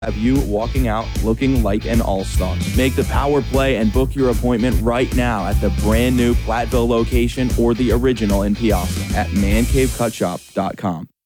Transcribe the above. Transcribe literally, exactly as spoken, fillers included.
have you walking out looking like an all-star. Make the power play and book your appointment right now at the brand new Platteville location or the original in Piazza at man cave cut shop dot com.